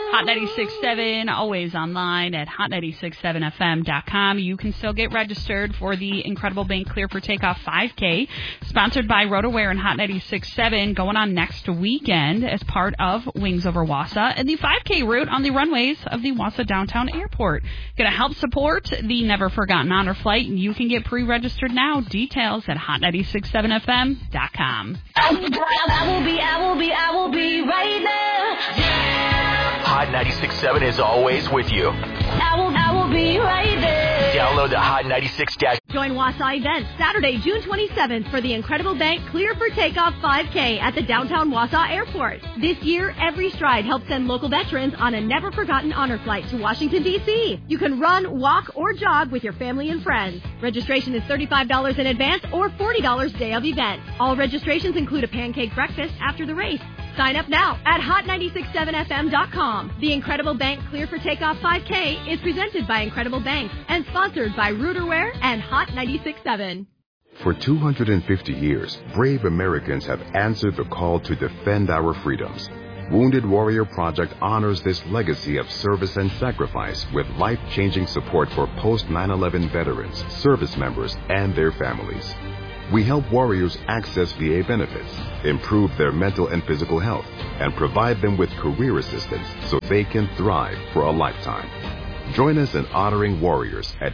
Hot 96.7, always online at hot967fm.com. You can still get registered for the Incredible Bank Clear for Takeoff 5K, sponsored by RotoWare and Hot 96.7, going on next weekend as part of Wings Over Wausau and the 5K route on the runways of the Wausau Downtown Airport. Going to help support the Never Forgotten Honor Flight, and you can get pre-registered now. Details at hot967fm.com. I will be right there. Yeah. Hot 96.7 is always with you. I will be right there. Download the Hot 96 dash. Join Wausau Events Saturday, June 27th for the Incredible Bank Clear for Takeoff 5K at the downtown Wausau Airport. This year, Every Stride helps send local veterans on a never-forgotten honor flight to Washington, D.C. You can run, walk, or jog with your family and friends. Registration is $35 in advance or $40 day of event. All registrations include a pancake breakfast after the race. Sign up now at hot967fm.com. The Incredible Bank Clear for Takeoff 5K is presented by Incredible Bank and sponsored by RotoWare and Hot 96.7. For 250 years, brave Americans have answered the call to defend our freedoms. Wounded Warrior Project honors this legacy of service and sacrifice with life-changing support for post-9/11 veterans, service members, and their families. We help warriors access VA benefits, improve their mental and physical health, and provide them with career assistance so they can thrive for a lifetime. Join us in honoring warriors at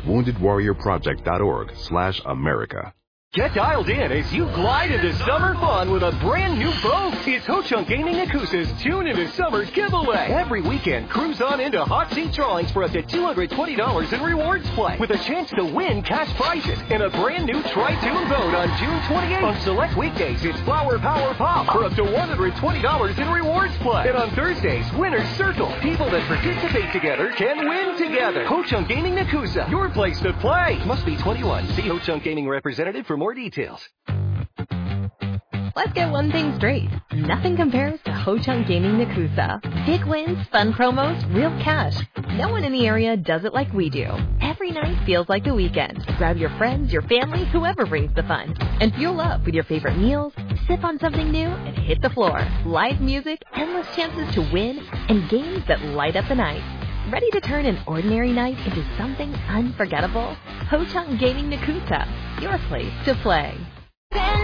woundedwarriorproject.org/America. Get dialed in as you glide into summer fun with a brand new boat. It's Ho Chunk Gaming Nakusa's Tune into Summer giveaway. Every weekend, cruise on into hot seat drawings for up to $220 in rewards play with a chance to win cash prizes and a brand new Tri-Tune boat on June 28th. On select weekdays, it's Flower Power Pop for up to $120 in rewards play. And on Thursdays, Winner's Circle. People that participate together can win together. Ho Chunk Gaming Nakusa, your place to play. Must be 21. See Ho Chunk Gaming representative for more details. Let's get one thing straight. Nothing compares to Ho Chunk Gaming Nakusa. Big wins, fun promos, real cash. No one in the area does it like we do. Every night feels like the weekend. Grab your friends, your family, whoever brings the fun. And fuel up with your favorite meals, sip on something new, and hit the floor. Live music, endless chances to win, and games that light up the night. Ready to turn an ordinary night into something unforgettable? Ho Chunk Gaming Nakusa, your place to play.